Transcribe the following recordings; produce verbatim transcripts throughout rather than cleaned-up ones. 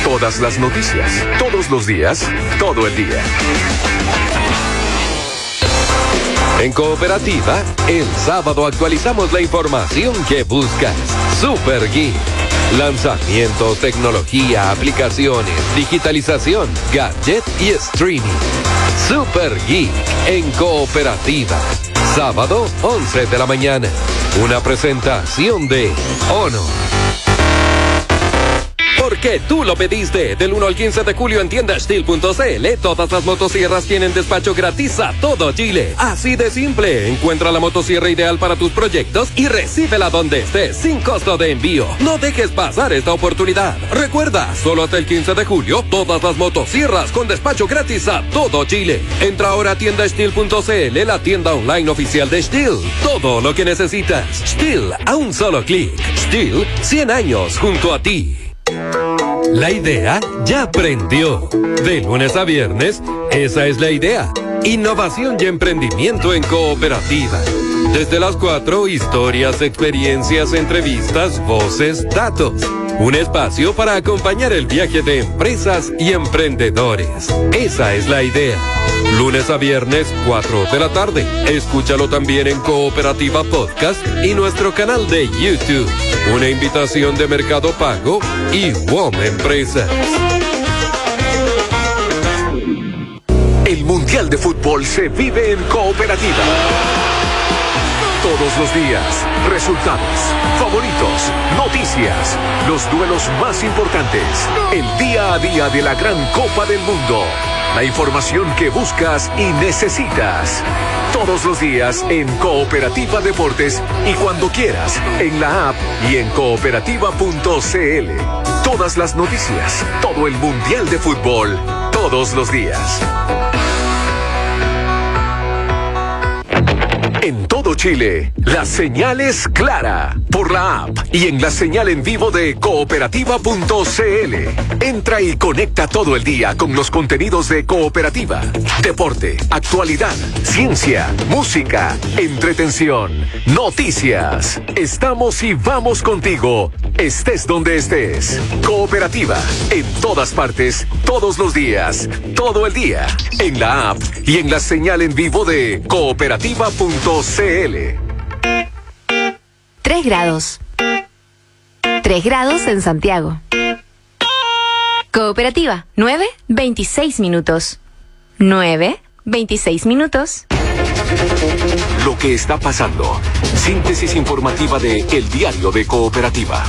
Todas las noticias, todos los días, todo el día. En Cooperativa, el sábado actualizamos la información que buscas. Super Geek. Lanzamientos, tecnología, aplicaciones, digitalización, gadget y streaming. Super Geek en Cooperativa. Sábado, once de la mañana. Una presentación de Honor. Porque tú lo pediste. Del uno al quince de julio en tienda steel punto c l, todas las motosierras tienen despacho gratis a todo Chile. Así de simple. Encuentra la motosierra ideal para tus proyectos y recíbela donde estés, sin costo de envío. No dejes pasar esta oportunidad. Recuerda, solo hasta el quince de julio, todas las motosierras con despacho gratis a todo Chile. Entra ahora a tienda steel punto c l, la tienda online oficial de Steel. Todo lo que necesitas. Steel, a un solo clic. Steel, cien años junto a ti. La idea ya prendió. De lunes a viernes, esa es la idea. Innovación y emprendimiento en Cooperativa. Desde las cuatro, historias, experiencias, entrevistas, voces, datos. Un espacio para acompañar el viaje de empresas y emprendedores. Esa es la idea. Lunes a viernes, cuatro de la tarde. Escúchalo también en Cooperativa Podcast y nuestro canal de YouTube. Una invitación de Mercado Pago y W O M Empresas. El Mundial de Fútbol se vive en Cooperativa. Todos los días, resultados, favoritos, noticias, los duelos más importantes, el día a día de la gran Copa del Mundo, la información que buscas y necesitas. Todos los días en Cooperativa Deportes y cuando quieras, en la app y en cooperativa punto c l. Todas las noticias, todo el Mundial de Fútbol, todos los días. En todo Chile, la señal es clara. Por la app y en la señal en vivo de cooperativa punto c l. Entra y conecta todo el día con los contenidos de Cooperativa. Deporte, actualidad, ciencia, música, entretención, noticias. Estamos y vamos contigo. Estés donde estés. Cooperativa, en todas partes, todos los días, todo el día. En la app y en la señal en vivo de cooperativa punto c l. Tres grados. Tres grados en Santiago. Cooperativa, nueve, veintiséis minutos. Nueve, veintiséis minutos. Lo que está pasando. Síntesis informativa de El Diario de Cooperativa.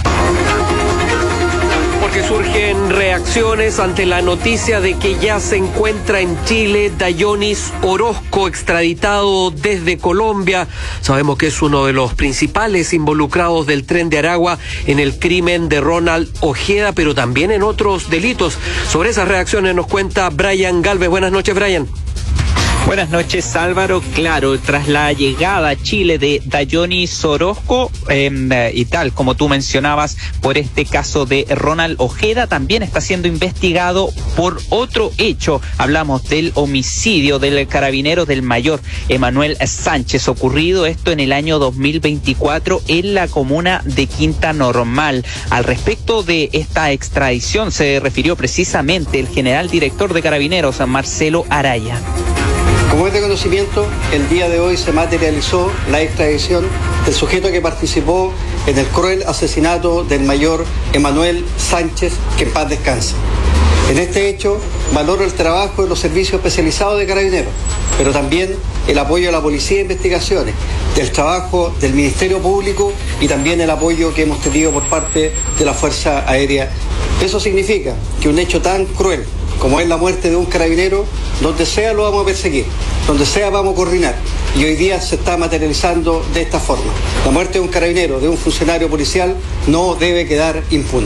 Porque surgen reacciones ante la noticia de que ya se encuentra en Chile Dayonis Orozco, extraditado desde Colombia. Sabemos que es uno de los principales involucrados del Tren de Aragua en el crimen de Ronald Ojeda, pero también en otros delitos. Sobre esas reacciones nos cuenta Brian Galvez. Buenas noches, Brian. Buenas noches, Álvaro. Claro, tras la llegada a Chile de Dayonis Orozco, eh, y tal como tú mencionabas, por este caso de Ronald Ojeda, también está siendo investigado por otro hecho. Hablamos del homicidio del carabinero del mayor Emanuel Sánchez, ocurrido esto en el año dos mil veinticuatro en la comuna de Quinta Normal. Al respecto de esta extradición se refirió precisamente el general director de Carabineros, Marcelo Araya. Como es de conocimiento, el día de hoy se materializó la extradición del sujeto que participó en el cruel asesinato del mayor Emanuel Sánchez, que en paz descanse. En este hecho, valoro el trabajo de los servicios especializados de Carabineros, pero también el apoyo a la Policía de Investigaciones, del trabajo del Ministerio Público y también el apoyo que hemos tenido por parte de la Fuerza Aérea. Eso significa que un hecho tan cruel como es la muerte de un carabinero, donde sea lo vamos a perseguir, donde sea vamos a coordinar. Y hoy día se está materializando de esta forma. La muerte de un carabinero, de un funcionario policial, no debe quedar impune.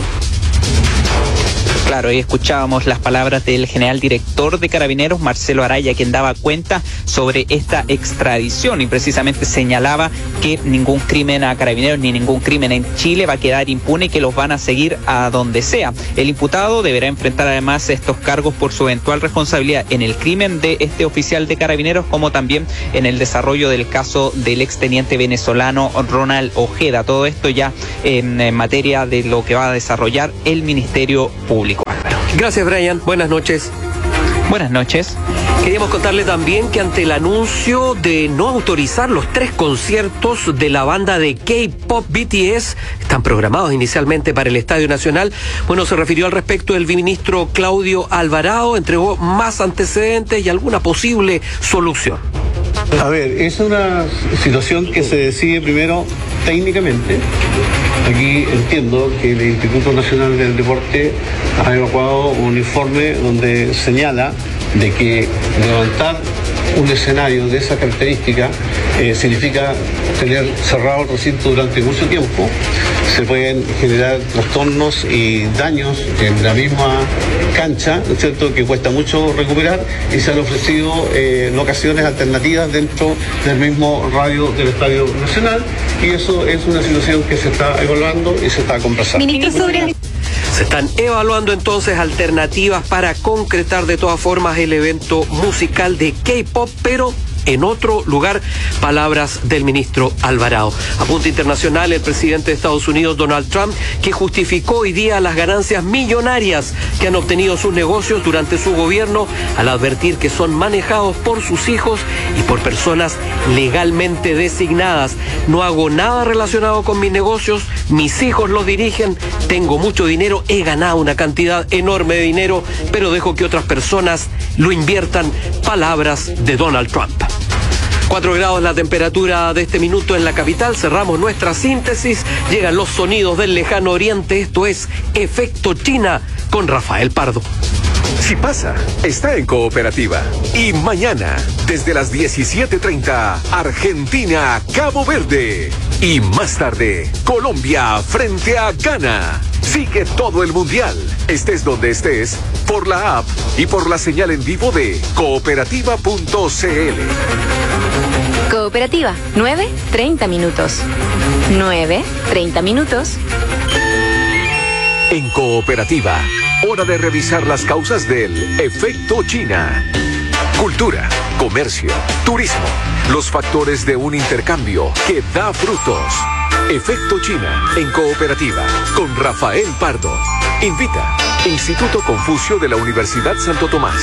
Claro, y escuchábamos las palabras del general director de Carabineros, Marcelo Araya, quien daba cuenta sobre esta extradición y precisamente señalaba que ningún crimen a Carabineros ni ningún crimen en Chile va a quedar impune y que los van a seguir a donde sea. El imputado deberá enfrentar además estos cargos por su eventual responsabilidad en el crimen de este oficial de Carabineros, como también en el desarrollo del caso del exteniente venezolano Ronald Ojeda. Todo esto ya en, en materia de lo que va a desarrollar el Ministerio Público. Álvaro. Gracias, Brian. Buenas noches. Buenas noches. Queríamos contarle también que ante el anuncio de no autorizar los tres conciertos de la banda de K-pop B T S, están programados inicialmente para el Estadio Nacional, bueno, se refirió al respecto el ministro Claudio Alvarado, entregó más antecedentes y alguna posible solución. A ver, es una situación que se decide primero técnicamente. Aquí entiendo que el Instituto Nacional del Deporte ha evacuado un informe donde señala de que levantar un escenario de esa característica eh, significa tener cerrado el recinto durante mucho tiempo. Se pueden generar trastornos y daños en la misma cancha, ¿no es cierto?, que cuesta mucho recuperar, y se han ofrecido eh, locaciones alternativas dentro del mismo radio del Estadio Nacional, y eso es una situación que se está evaluando y se está conversando. Ministro, sobre... Se están evaluando entonces alternativas para concretar de todas formas el evento musical de K-pop, pero en otro lugar, palabras del ministro Alvarado. A punto internacional, el presidente de Estados Unidos, Donald Trump, que justificó hoy día las ganancias millonarias que han obtenido sus negocios durante su gobierno, al advertir que son manejados por sus hijos y por personas legalmente designadas. No hago nada relacionado con mis negocios, mis hijos los dirigen, tengo mucho dinero, he ganado una cantidad enorme de dinero, pero dejo que otras personas lo inviertan. Palabras de Donald Trump. Cuatro grados la temperatura de este minuto en la capital. Cerramos nuestra síntesis. Llegan los sonidos del lejano oriente. Esto es Efecto China con Rafael Pardo. Si pasa, está en Cooperativa. Y mañana, desde las diecisiete treinta, Argentina, Cabo Verde. Y más tarde, Colombia frente a Ghana. Sigue todo el mundial, estés donde estés, por la app y por la señal en vivo de cooperativa punto c l. Cooperativa, nueve treinta minutos. nueve treinta minutos. En Cooperativa, hora de revisar las causas del efecto China. Cultura, comercio, turismo, los factores de un intercambio que da frutos. Efecto China en Cooperativa con Rafael Pardo. Invita Instituto Confucio de la Universidad Santo Tomás.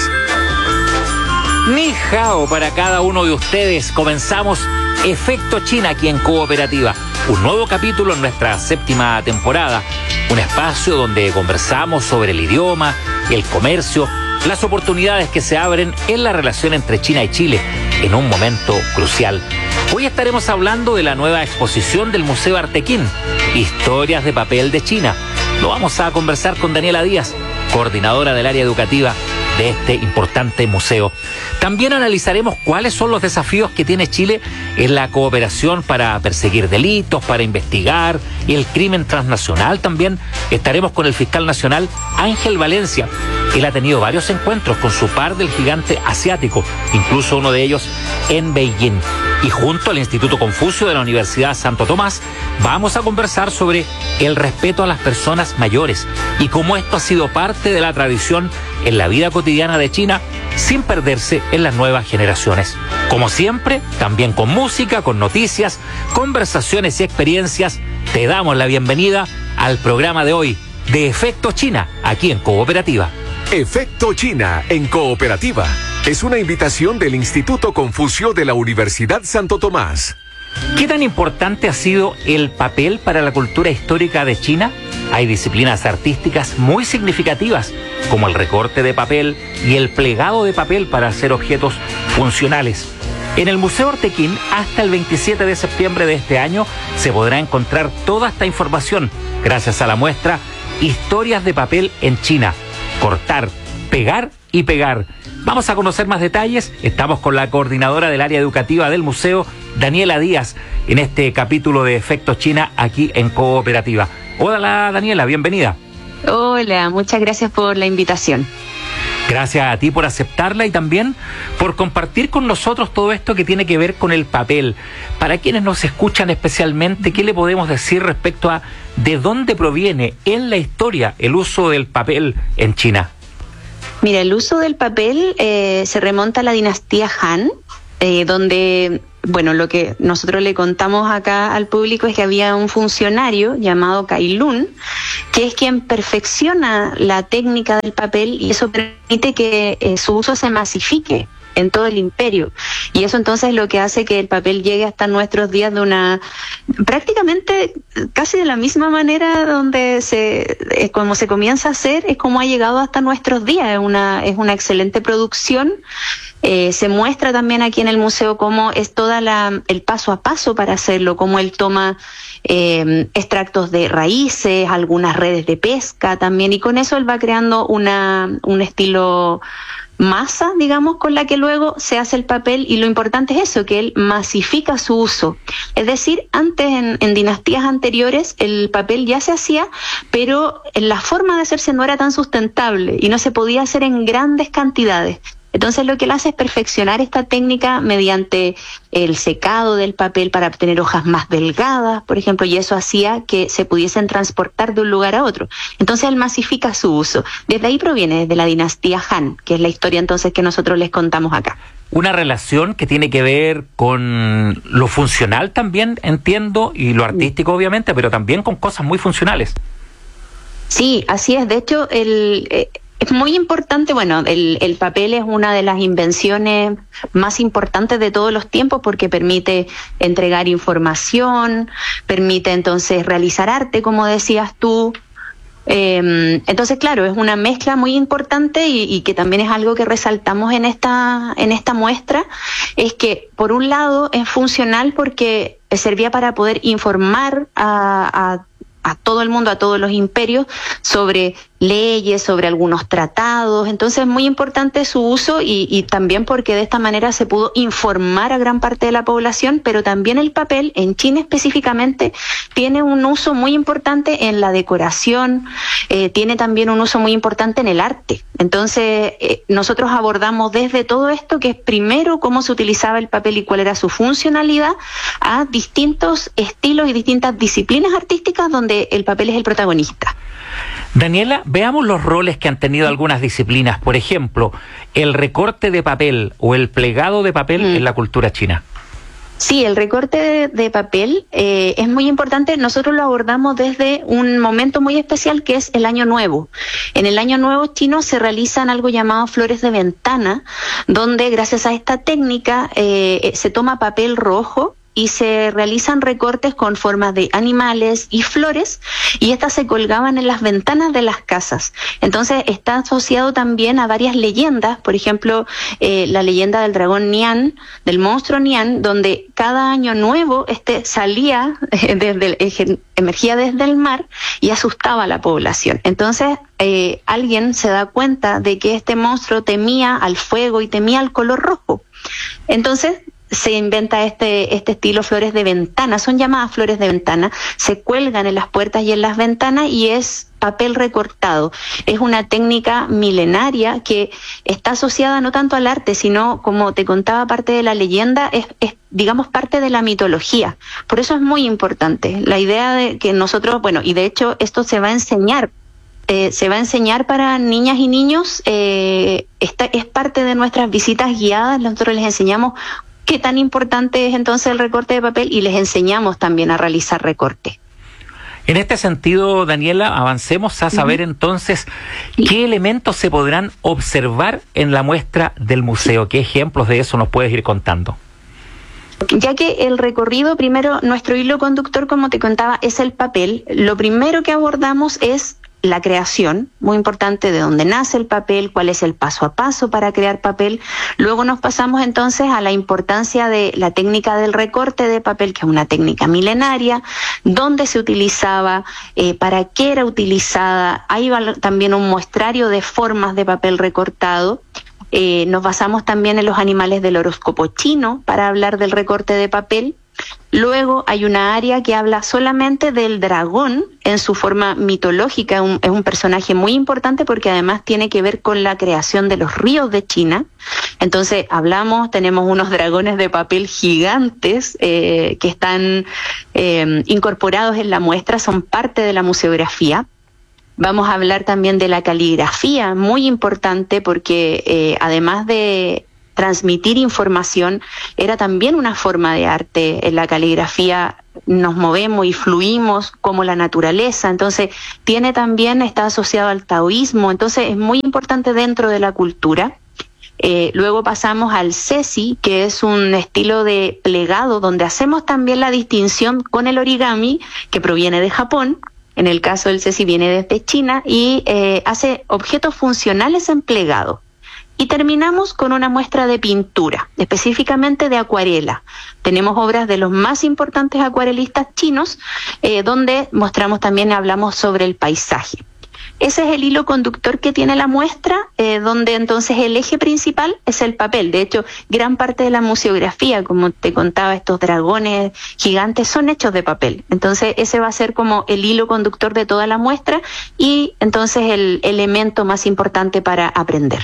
Ni hao para cada uno de ustedes. Comenzamos Efecto China aquí en Cooperativa. Un nuevo capítulo en nuestra séptima temporada. Un espacio donde conversamos sobre el idioma, el comercio, las oportunidades que se abren en la relación entre China y Chile en un momento crucial. Hoy estaremos hablando de la nueva exposición del Museo Artequín, Historias de Papel de China. Lo vamos a conversar con Daniela Díaz, coordinadora del área educativa de este importante museo. También analizaremos cuáles son los desafíos que tiene Chile en la cooperación para perseguir delitos, para investigar el crimen transnacional. También estaremos con el fiscal nacional Ángel Valencia. Él ha tenido varios encuentros con su par del gigante asiático, incluso uno de ellos en Beijing. Y junto al Instituto Confucio de la Universidad Santo Tomás vamos a conversar sobre el respeto a las personas mayores y cómo esto ha sido parte de la tradición en la vida cotidiana de China sin perderse en las nuevas generaciones. Como siempre, también con música, con noticias, conversaciones y experiencias, te damos la bienvenida al programa de hoy de Efecto China aquí en Cooperativa. Efecto China en Cooperativa es una invitación del Instituto Confucio de la Universidad Santo Tomás. ¿Qué tan importante ha sido el papel para la cultura histórica de China? Hay disciplinas artísticas muy significativas, como el recorte de papel y el plegado de papel para hacer objetos funcionales. En el Museo Artequín, hasta el veintisiete de septiembre de este año, se podrá encontrar toda esta información gracias a la muestra Historias de Papel en China. Cortar, pegar y pegar. Vamos a conocer más detalles. Estamos con la coordinadora del área educativa del museo, Daniela Díaz, en este capítulo de Efecto China aquí en Cooperativa. Hola Daniela, bienvenida. Hola, muchas gracias por la invitación. Gracias a ti por aceptarla y también por compartir con nosotros todo esto que tiene que ver con el papel. Para quienes nos escuchan especialmente, ¿qué le podemos decir respecto a de dónde proviene en la historia el uso del papel en China? Mira, el uso del papel eh, se remonta a la dinastía Han, eh, donde bueno, lo que nosotros le contamos acá al público es que había un funcionario llamado Kailun, que es quien perfecciona la técnica del papel y eso permite que eh, su uso se masifique en todo el imperio, y eso entonces lo que hace que el papel llegue hasta nuestros días de una prácticamente casi de la misma manera donde se eh, como se comienza a hacer, es como ha llegado hasta nuestros días. Es una es una excelente producción. Eh, se muestra también aquí en el museo cómo es toda la el paso a paso para hacerlo, cómo él toma eh, extractos de raíces, algunas redes de pesca también, y con eso él va creando una un estilo masa, digamos, con la que luego se hace el papel, y lo importante es eso, que él masifica su uso. Es decir, antes, en, en dinastías anteriores, el papel ya se hacía, pero la forma de hacerse no era tan sustentable y no se podía hacer en grandes cantidades. Entonces lo que él hace es perfeccionar esta técnica mediante el secado del papel para obtener hojas más delgadas, por ejemplo, y eso hacía que se pudiesen transportar de un lugar a otro. Entonces él masifica su uso. Desde ahí proviene, desde la dinastía Han, que es la historia entonces que nosotros les contamos acá. Una relación que tiene que ver con lo funcional también, entiendo, y lo artístico obviamente, pero también con cosas muy funcionales. Sí, así es. De hecho, el... Eh, Es muy importante, bueno, el, el papel es una de las invenciones más importantes de todos los tiempos porque permite entregar información, permite entonces realizar arte, como decías tú. Eh, entonces, claro, es una mezcla muy importante y, y que también es algo que resaltamos en esta, en esta muestra, es que por un lado es funcional porque servía para poder informar a, a a todo el mundo, a todos los imperios, sobre leyes, sobre algunos tratados. Entonces es muy importante su uso y, y también porque de esta manera se pudo informar a gran parte de la población, pero también el papel, en China específicamente, tiene un uso muy importante en la decoración, eh, tiene también un uso muy importante en el arte. Entonces eh, nosotros abordamos desde todo esto, que es primero cómo se utilizaba el papel y cuál era su funcionalidad, a distintos estilos y distintas disciplinas artísticas donde el papel es el protagonista. Daniela, veamos los roles que han tenido algunas disciplinas. Por ejemplo, el recorte de papel o el plegado de papel mm. en la cultura china. Sí, el recorte de, de papel eh, es muy importante. Nosotros lo abordamos desde un momento muy especial que es el Año Nuevo. En el Año Nuevo chino se realizan algo llamado flores de ventana, donde gracias a esta técnica eh, se toma papel rojo y se realizan recortes con formas de animales y flores, y estas se colgaban en las ventanas de las casas. Entonces está asociado también a varias leyendas, por ejemplo, eh, la leyenda del dragón Nian, del monstruo Nian, donde cada año nuevo este salía eh, desde el, emergía desde el mar y asustaba a la población. Entonces eh, alguien se da cuenta de que este monstruo temía al fuego y temía al color rojo. Entonces se inventa este, este estilo flores de ventana, son llamadas flores de ventana, se cuelgan en las puertas y en las ventanas y es papel recortado. Es una técnica milenaria que está asociada no tanto al arte, sino, como te contaba, parte de la leyenda, es, es digamos parte de la mitología. Por eso es muy importante la idea de que nosotros, bueno, y de hecho esto se va a enseñar Eh, se va a enseñar para niñas y niños, eh, esta es parte de nuestras visitas guiadas. Nosotros les enseñamos qué tan importante es entonces el recorte de papel y les enseñamos también a realizar recorte. En este sentido, Daniela, avancemos a saber uh-huh. entonces qué elementos se podrán observar en la muestra del museo. ¿Qué ejemplos de eso nos puedes ir contando? Ya que el recorrido, primero, nuestro hilo conductor, como te contaba, es el papel. Lo primero que abordamos es la creación, muy importante, de dónde nace el papel, cuál es el paso a paso para crear papel. Luego nos pasamos entonces a la importancia de la técnica del recorte de papel, que es una técnica milenaria, dónde se utilizaba, eh, para qué era utilizada. Ahí va también un muestrario de formas de papel recortado. Eh, nos basamos también en los animales del horóscopo chino para hablar del recorte de papel. Luego hay una área que habla solamente del dragón en su forma mitológica. Un, es un personaje muy importante porque además tiene que ver con la creación de los ríos de China. Entonces hablamos, tenemos unos dragones de papel gigantes eh, que están eh, incorporados en la muestra, son parte de la museografía. Vamos a hablar también de la caligrafía, muy importante porque eh, además de transmitir información, era también una forma de arte. En la caligrafía nos movemos y fluimos como la naturaleza, entonces tiene también, está asociado al taoísmo, entonces es muy importante dentro de la cultura. Eh, luego pasamos al sesi, que es un estilo de plegado donde hacemos también la distinción con el origami, que proviene de Japón. En el caso del sesi viene desde China y eh, hace objetos funcionales en plegado. Y terminamos con una muestra de pintura, específicamente de acuarela. Tenemos obras de los más importantes acuarelistas chinos, eh, donde mostramos también, hablamos sobre el paisaje. Ese es el hilo conductor que tiene la muestra, eh, donde entonces el eje principal es el papel. De hecho, gran parte de la museografía, como te contaba, estos dragones gigantes son hechos de papel. Entonces ese va a ser como el hilo conductor de toda la muestra y entonces el elemento más importante para aprender.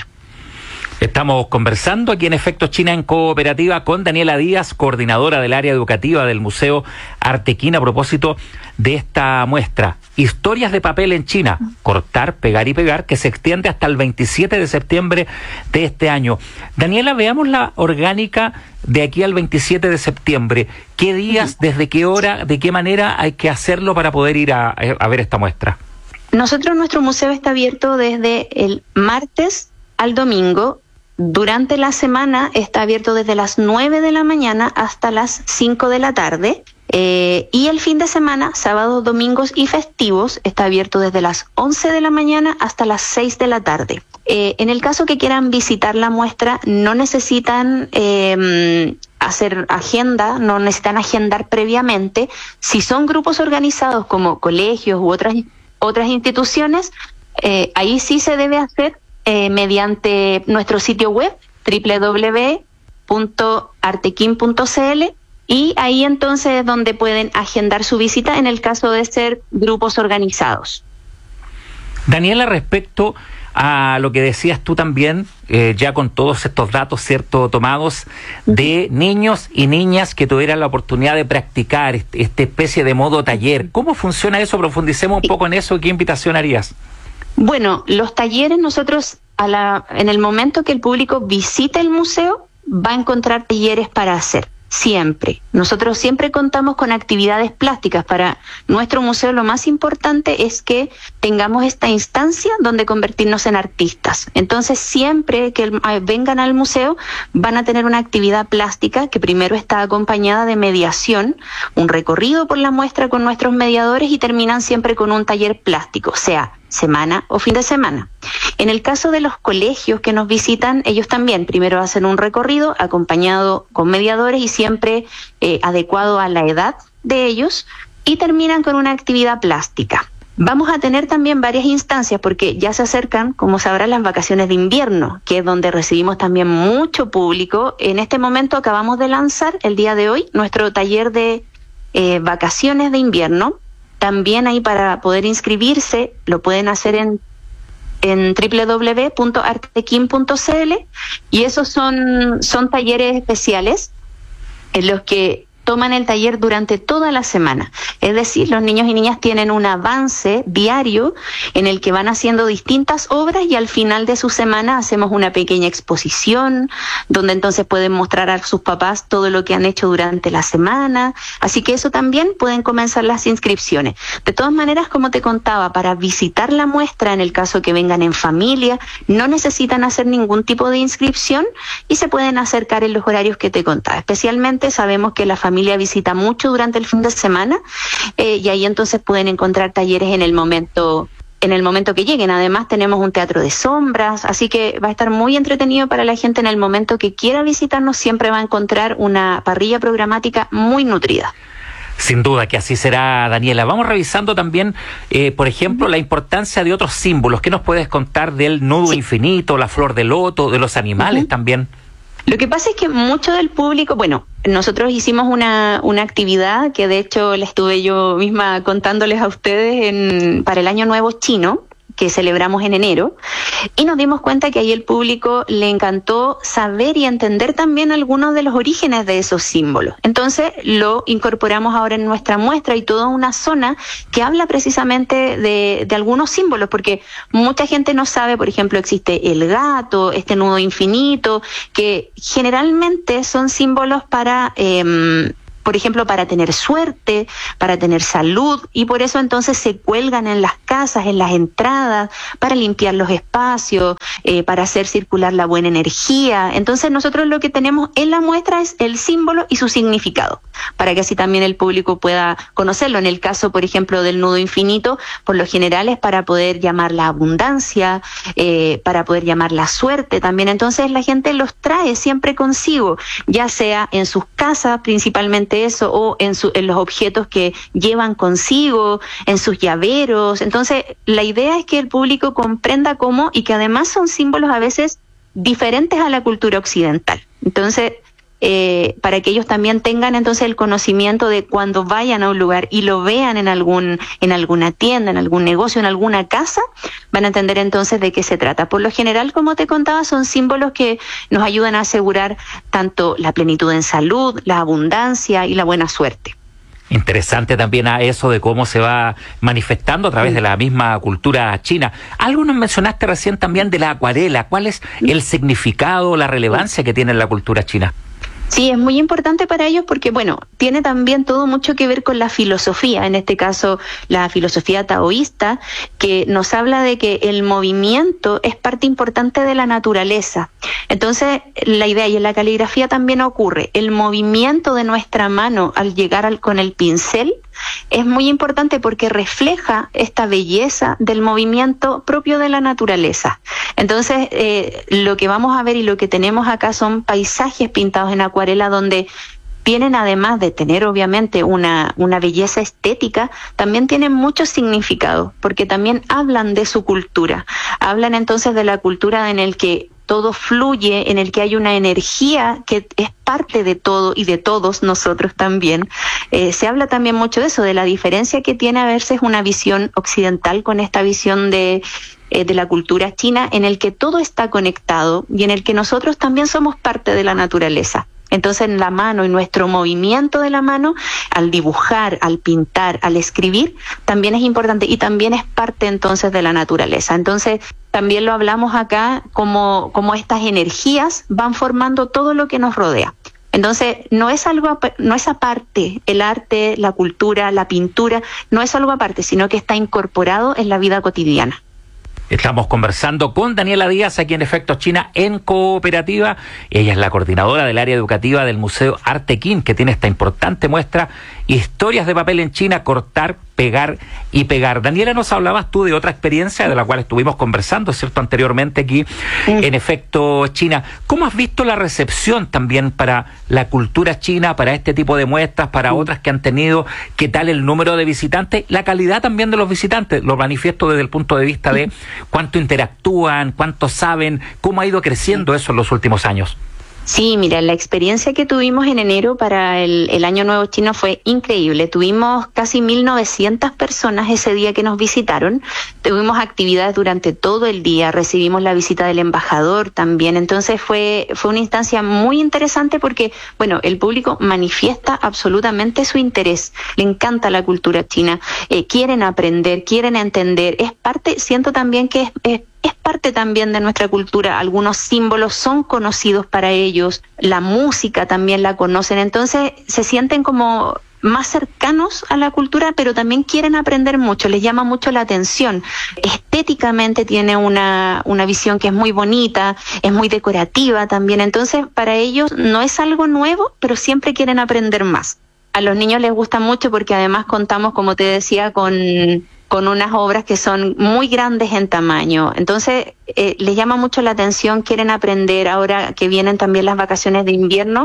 Estamos conversando aquí en Efecto China en Cooperativa con Daniela Díaz, coordinadora del área educativa del Museo Artequín, a propósito de esta muestra, Historias de papel en China, cortar, pegar y pegar, que se extiende hasta el veintisiete de septiembre de este año. Daniela, veamos la orgánica de aquí al veintisiete de septiembre. ¿Qué días, desde qué hora, de qué manera hay que hacerlo para poder ir a, a ver esta muestra? Nosotros, nuestro museo está abierto desde el martes al domingo. Durante la semana está abierto desde las nueve de la mañana hasta las cinco de la tarde. Eh, y el fin de semana, sábados, domingos y festivos, está abierto desde las once de la mañana hasta las seis de la tarde. Eh, en el caso que quieran visitar la muestra, no necesitan eh, hacer agenda, no necesitan agendar previamente. Si son grupos organizados como colegios u otras, otras instituciones, eh, ahí sí se debe hacer Eh, mediante nuestro sitio web doble u doble u doble u punto artequín punto c l y ahí entonces es donde pueden agendar su visita en el caso de ser grupos organizados. Daniela, respecto a lo que decías tú también, eh, ya con todos estos datos, ¿cierto?, tomados de niños y niñas que tuvieran la oportunidad de practicar este, esta especie de modo taller. ¿Cómo funciona eso? Profundicemos un poco en eso. ¿Qué invitación harías? Bueno, los talleres nosotros, a la, en el momento que el público visite el museo, va a encontrar talleres para hacer, siempre. Nosotros siempre contamos con actividades plásticas. Para nuestro museo lo más importante es que tengamos esta instancia donde convertirnos en artistas. Entonces siempre que el, vengan al museo van a tener una actividad plástica que primero está acompañada de mediación, un recorrido por la muestra con nuestros mediadores y terminan siempre con un taller plástico, sea semana o fin de semana. En el caso de los colegios que nos visitan, ellos también primero hacen un recorrido acompañado con mediadores y siempre eh, adecuado a la edad de ellos y terminan con una actividad plástica. Vamos a tener también varias instancias porque ya se acercan, como sabrán, las vacaciones de invierno, que es donde recibimos también mucho público. En este momento acabamos de lanzar, el día de hoy, nuestro taller de eh, vacaciones de invierno. También ahí para poder inscribirse lo pueden hacer en, en doble u doble u doble u punto artequín punto c l y esos son, son talleres especiales en los que toman el taller durante toda la semana. Es decir, los niños y niñas tienen un avance diario en el que van haciendo distintas obras y al final de su semana hacemos una pequeña exposición donde entonces pueden mostrar a sus papás todo lo que han hecho durante la semana. Así que eso también pueden comenzar las inscripciones. De todas maneras, como te contaba, para visitar la muestra, en el caso que vengan en familia, no necesitan hacer ningún tipo de inscripción y se pueden acercar en los horarios que te contaba. Especialmente sabemos que la familia visita mucho durante el fin de semana eh, y ahí entonces pueden encontrar talleres en el momento en el momento que lleguen. Además tenemos un teatro de sombras, así que va a estar muy entretenido para la gente en el momento que quiera visitarnos. Siempre va a encontrar una parrilla programática muy nutrida. Sin duda que así será, Daniela. Vamos revisando también, eh, por ejemplo, la importancia de otros símbolos. ¿Qué nos puedes contar del nudo sí. infinito, la flor de loto, de los animales uh-huh. también? Lo que pasa es que mucho del público, bueno, nosotros hicimos una, una actividad que de hecho la estuve yo misma contándoles a ustedes en, para el Año Nuevo Chino, que celebramos en enero, y nos dimos cuenta que ahí el público le encantó saber y entender también algunos de los orígenes de esos símbolos. Entonces lo incorporamos ahora en nuestra muestra y toda una zona que habla precisamente de, de algunos símbolos, porque mucha gente no sabe, por ejemplo, existe el gato, este nudo infinito, que generalmente son símbolos para... Eh, por ejemplo, para tener suerte, para tener salud, y por eso entonces se cuelgan en las casas, en las entradas, para limpiar los espacios, eh, para hacer circular la buena energía. Entonces nosotros lo que tenemos en la muestra es el símbolo y su significado, para que así también el público pueda conocerlo. En el caso, por ejemplo, del nudo infinito, por lo general es para poder llamar la abundancia, eh, para poder llamar la suerte también. Entonces la gente los trae siempre consigo, ya sea en sus casas, principalmente eso, o en, su, en los objetos que llevan consigo, en sus llaveros. Entonces la idea es que el público comprenda cómo, y que además son símbolos a veces diferentes a la cultura occidental. Entonces eh, para que ellos también tengan entonces el conocimiento de cuando vayan a un lugar y lo vean en algún en alguna tienda, en algún negocio, en alguna casa, van a entender entonces de qué se trata. Por lo general, como te contaba, son símbolos que nos ayudan a asegurar tanto la plenitud en salud, la abundancia y la buena suerte. Interesante también a eso de cómo se va manifestando a través de la misma cultura china. Algo nos mencionaste recién también de la acuarela. ¿Cuál es el significado, la relevancia que tiene en la cultura china? Sí, es muy importante para ellos porque, bueno, tiene también todo mucho que ver con la filosofía, en este caso la filosofía taoísta, que nos habla de que el movimiento es parte importante de la naturaleza. Entonces, la idea, y en la caligrafía también ocurre, el movimiento de nuestra mano al llegar al, con el pincel es muy importante porque refleja esta belleza del movimiento propio de la naturaleza. Entonces, eh, lo que vamos a ver y lo que tenemos acá son paisajes pintados en acuarela donde tienen, además de tener obviamente una, una belleza estética, también tienen mucho significado, porque también hablan de su cultura. Hablan entonces de la cultura en el que todo fluye, en el que hay una energía que es parte de todo y de todos nosotros también. Eh, se habla también mucho de eso, de la diferencia que tiene a veces una visión occidental con esta visión de, eh, de la cultura china, en el que todo está conectado y en el que nosotros también somos parte de la naturaleza. Entonces, la mano y nuestro movimiento de la mano, al dibujar, al pintar, al escribir, también es importante y también es parte entonces de la naturaleza. Entonces, también lo hablamos acá como, como estas energías van formando todo lo que nos rodea. Entonces, no es algo, no es aparte, el arte, la cultura, la pintura, no es algo aparte, sino que está incorporado en la vida cotidiana. Estamos conversando con Daniela Díaz, aquí en Efectos China en Cooperativa. Ella es la coordinadora del área educativa del Museo Artequín, que tiene esta importante muestra, Historias de papel en China, cortar, pegar y pegar. Daniela, nos hablabas tú de otra experiencia de la cual estuvimos conversando, ¿cierto?, anteriormente aquí sí. en Efectos China. ¿Cómo has visto la recepción también para la cultura china, para este tipo de muestras, para sí. otras que han tenido? ¿Qué tal el número de visitantes? La calidad también de los visitantes, lo manifiesto desde el punto de vista de cuánto interactúan, cuánto saben, cómo ha ido creciendo eso en los últimos años. Sí, mira, la experiencia que tuvimos en enero para el, el Año Nuevo Chino fue increíble. Tuvimos casi mil novecientas personas ese día que nos visitaron. Tuvimos actividades durante todo el día, recibimos la visita del embajador también. Entonces fue, fue una instancia muy interesante porque, bueno, el público manifiesta absolutamente su interés. Le encanta la cultura china, eh, quieren aprender, quieren entender. Es parte, siento también que es, es Es parte también de nuestra cultura, algunos símbolos son conocidos para ellos, la música también la conocen, entonces se sienten como más cercanos a la cultura, pero también quieren aprender mucho, les llama mucho la atención. Estéticamente tiene una, una visión que es muy bonita, es muy decorativa también, entonces para ellos no es algo nuevo, pero siempre quieren aprender más. A los niños les gusta mucho porque además contamos, como te decía, con... con unas obras que son muy grandes en tamaño. Entonces, eh, les llama mucho la atención, quieren aprender. Ahora que vienen también las vacaciones de invierno,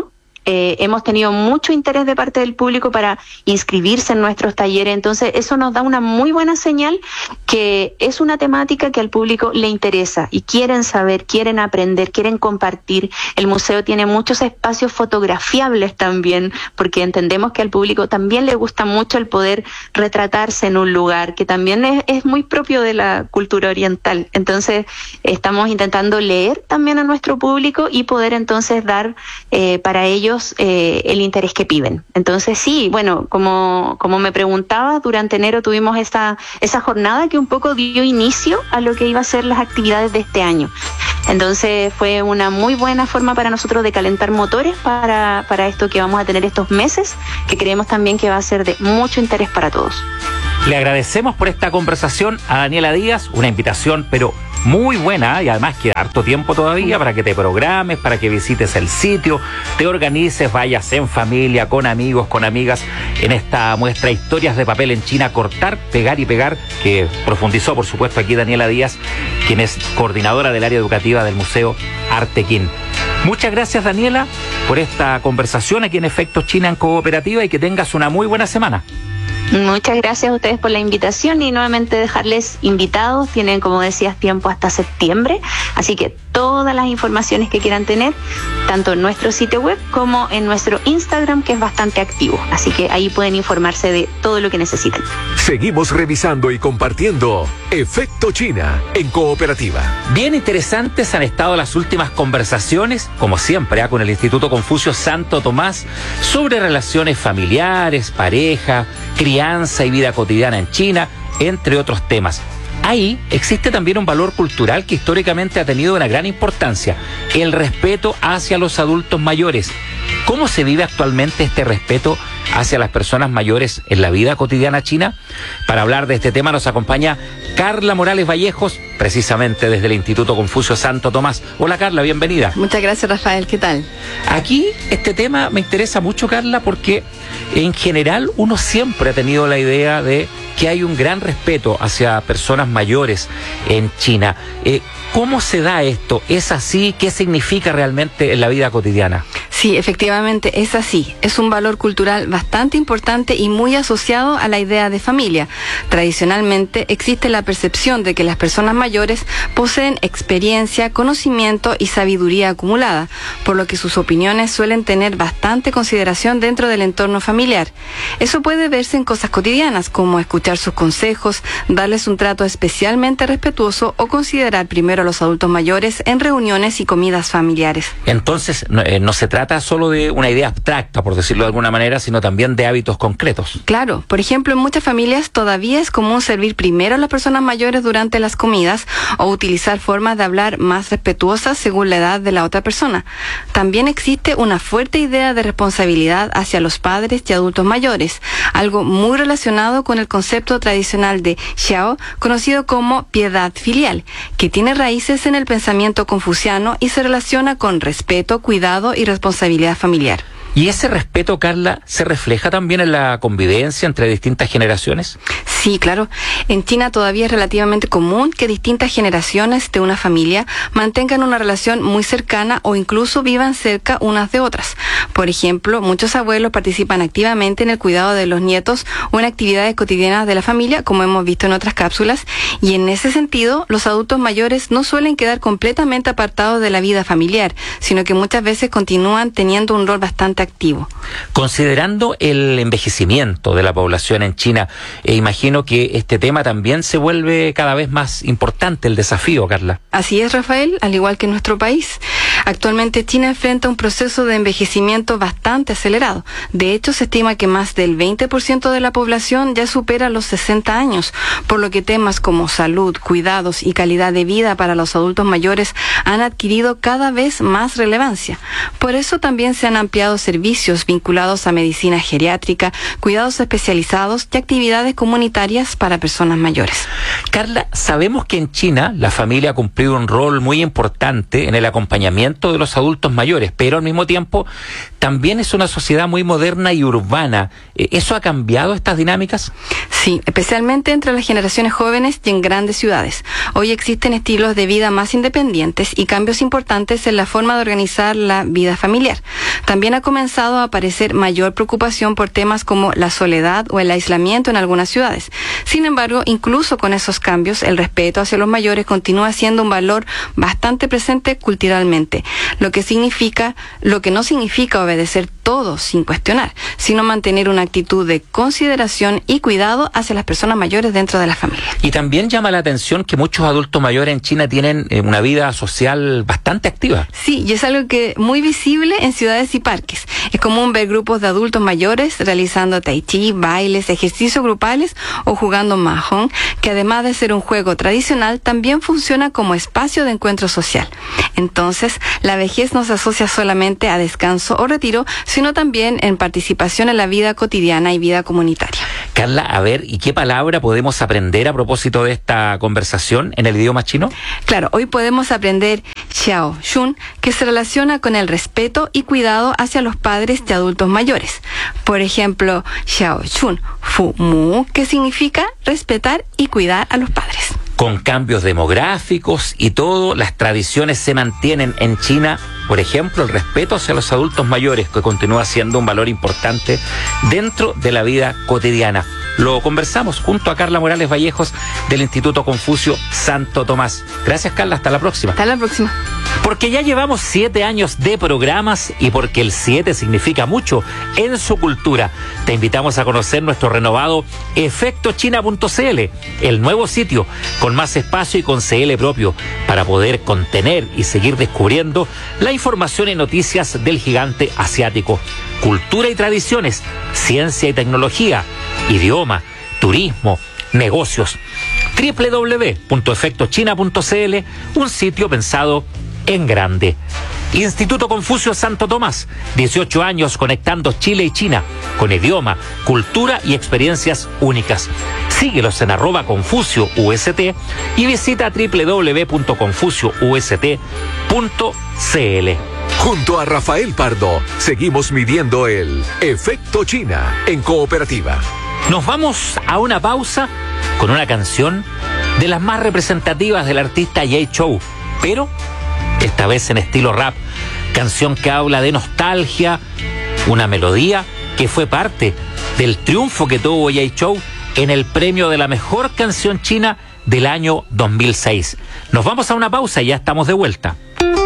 eh, hemos tenido mucho interés de parte del público para inscribirse en nuestros talleres, entonces eso nos da una muy buena señal que es una temática que al público le interesa y quieren saber, quieren aprender, quieren compartir. El museo tiene muchos espacios fotografiables también, porque entendemos que al público también le gusta mucho el poder retratarse en un lugar, que también es, es muy propio de la cultura oriental. Entonces estamos intentando leer también a nuestro público y poder entonces dar eh, para ellos eh, el interés que piden. Entonces sí, bueno, como, como me preguntaba, durante enero tuvimos esa, esa jornada que un poco dio inicio a lo que iba a ser las actividades de este año. Entonces fue una muy buena forma para nosotros de calentar motores para, para esto que vamos a tener estos meses, que creemos también que va a ser de mucho interés para todos. Le agradecemos por esta conversación a Daniela Díaz, una invitación pero muy buena, y además queda harto tiempo todavía para que te programes, para que visites el sitio, te organices, vayas en familia, con amigos, con amigas, en esta muestra Historias de Papel en China, Cortar, Pegar y Pegar, que profundizó por supuesto aquí Daniela Díaz, quien es coordinadora del área educativa del Museo Artequín. Muchas gracias, Daniela, por esta conversación aquí en Efectos China en Cooperativa, y que tengas una muy buena semana. Muchas gracias a ustedes por la invitación, y nuevamente dejarles invitados. Tienen, como decías, tiempo hasta septiembre, así que todas las informaciones que quieran tener, tanto en nuestro sitio web como en nuestro Instagram, que es bastante activo, así que ahí pueden informarse de todo lo que necesiten. Seguimos revisando y compartiendo Efecto China en Cooperativa. Bien interesantes han estado las últimas conversaciones, como siempre, ¿eh? con el Instituto Confucio Santo Tomás, sobre relaciones familiares, pareja, crianza y vida cotidiana en China, entre otros temas. Ahí existe también un valor cultural que históricamente ha tenido una gran importancia: el respeto hacia los adultos mayores. ¿Cómo se vive actualmente este respeto hacia las personas mayores en la vida cotidiana china? Para hablar de este tema nos acompaña Carla Morales Vallejos, precisamente desde el Instituto Confucio Santo Tomás. Hola, Carla, bienvenida. Muchas gracias, Rafael, ¿qué tal? Aquí este tema me interesa mucho, Carla, porque en general uno siempre ha tenido la idea de que hay un gran respeto hacia personas mayores en China. Eh, ¿Cómo se da esto? ¿Es así? ¿Qué significa realmente en la vida cotidiana? Sí, efectivamente es así. Es un valor cultural bastante importante y muy asociado a la idea de familia. Tradicionalmente existe la percepción de que las personas mayores poseen experiencia, conocimiento y sabiduría acumulada, por lo que sus opiniones suelen tener bastante consideración dentro del entorno familiar. Eso puede verse en cosas cotidianas, como escuchar sus consejos, darles un trato especialmente respetuoso o considerar primero a los adultos mayores en reuniones y comidas familiares. Entonces, no, eh, no se trata solo de una idea abstracta, por decirlo de alguna manera, sino también de hábitos concretos. Claro, por ejemplo, en muchas familias todavía es común servir primero a las personas mayores durante las comidas o utilizar formas de hablar más respetuosas según la edad de la otra persona. También existe una fuerte idea de responsabilidad hacia los padres y adultos mayores, algo muy relacionado con el concepto tradicional de Xiao, conocido como piedad filial, que tiene raíces en el pensamiento confuciano y se relaciona con respeto, cuidado y responsabilidad familiar. ¿Y ese respeto, Carla, se refleja también en la convivencia entre distintas generaciones? Sí, claro. En China todavía es relativamente común que distintas generaciones de una familia mantengan una relación muy cercana o incluso vivan cerca unas de otras. Por ejemplo, muchos abuelos participan activamente en el cuidado de los nietos o en actividades cotidianas de la familia, como hemos visto en otras cápsulas, y en ese sentido, los adultos mayores no suelen quedar completamente apartados de la vida familiar, sino que muchas veces continúan teniendo un rol bastante activo. Considerando el envejecimiento de la población en China, eh, imagino que este tema también se vuelve cada vez más importante, el desafío, Carla. Así es, Rafael, al igual que en nuestro país. Actualmente China enfrenta un proceso de envejecimiento bastante acelerado. De hecho, se estima que más del veinte por ciento de la población ya supera los sesenta años, por lo que temas como salud, cuidados y calidad de vida para los adultos mayores han adquirido cada vez más relevancia. Por eso también se han ampliado servicios vinculados a medicina geriátrica, cuidados especializados y actividades comunitarias para personas mayores. Carla, sabemos que en China la familia ha cumplido un rol muy importante en el acompañamiento envejecimiento de los adultos mayores, pero al mismo tiempo también es una sociedad muy moderna y urbana. ¿Eso ha cambiado estas dinámicas? Sí, especialmente entre las generaciones jóvenes y en grandes ciudades. Hoy existen estilos de vida más independientes y cambios importantes en la forma de organizar la vida familiar. También ha comenzado a aparecer mayor preocupación por temas como la soledad o el aislamiento en algunas ciudades. Sin embargo, incluso con esos cambios, el respeto hacia los mayores continúa siendo un valor bastante presente culturalmente, lo que significa, lo que no significa obedecer todo sin cuestionar, sino mantener una actitud de consideración y cuidado hacia las personas mayores dentro de la familia. Y también llama la atención que muchos adultos mayores en China tienen eh, una vida social bastante activa. Sí, y es algo que muy visible en ciudades y parques. Es común ver grupos de adultos mayores realizando tai chi, bailes, ejercicios grupales o jugando mahjong, que además de ser un juego tradicional, también funciona como espacio de encuentro social. Entonces, la vejez no se asocia solamente a descanso o retiro, sino también en participación en la vida cotidiana y vida comunitaria. Carla, a ver, ¿y qué palabra podemos aprender a propósito de esta conversación en el idioma chino? Claro, hoy podemos aprender xiao xun, que se relaciona con el respeto y cuidado hacia los padres y adultos mayores. Por ejemplo, xiao xun fu mu, que significa respetar y cuidar a los padres. Con cambios demográficos y todo, las tradiciones se mantienen en China. Por ejemplo, el respeto hacia los adultos mayores, que continúa siendo un valor importante dentro de la vida cotidiana. Lo conversamos junto a Carla Morales Vallejos del Instituto Confucio Santo Tomás. Gracias, Carla. Hasta la próxima. Hasta la próxima. Porque ya llevamos siete años de programas y porque el siete significa mucho en su cultura, te invitamos a conocer nuestro renovado efecto china punto c l, el nuevo sitio con más espacio y con C L propio para poder contener y seguir descubriendo la información y noticias del gigante asiático. Cultura y tradiciones, ciencia y tecnología, idioma, turismo, negocios. doble u doble u doble u punto efecto china punto c l, un sitio pensado en grande. Instituto Confucio Santo Tomás, dieciocho años conectando Chile y China con idioma, cultura y experiencias únicas. Síguelos en arroba Confucio U S T y visita doble u doble u doble u punto confucio u s t punto c l. Junto a Rafael Pardo, seguimos midiendo el efecto China en Cooperativa. Nos vamos a una pausa con una canción de las más representativas del artista Jay Chou, pero esta vez en estilo rap, canción que habla de nostalgia, una melodía que fue parte del triunfo que tuvo Jay Chou en el premio de la mejor canción china del año dos mil seis. Nos vamos a una pausa y ya estamos de vuelta.